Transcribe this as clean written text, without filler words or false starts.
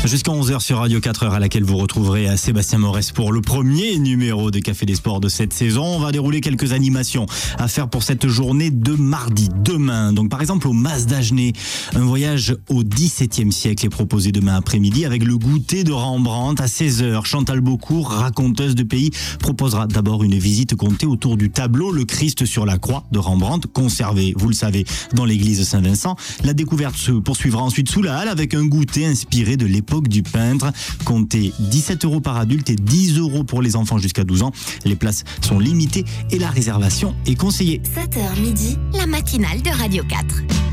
Jusqu'à 11h sur Radio 4h, à laquelle vous retrouverez Sébastien Morès pour le premier numéro de Café des Sports de cette saison. On va dérouler quelques animations à faire pour cette journée de mardi, demain. Donc par exemple au Mas d'Agenais, un voyage au XVIIe siècle est proposé demain après-midi avec le goûter de Rembrandt à 16h. Chantal Beaucourt, raconteuse de pays, proposera d'abord une visite comptée autour du tableau Le Christ sur la croix de Rembrandt, conservé, vous le savez, dans l'église Saint-Vincent. La découverte se poursuivra ensuite sous la halle avec un goûter inspiré de l'époque du peintre. Comptez 17 € par adulte et 10 € pour les enfants jusqu'à 12 ans. Les places sont limitées et la réservation est conseillée. 7h midi, la matinale de Radio 4.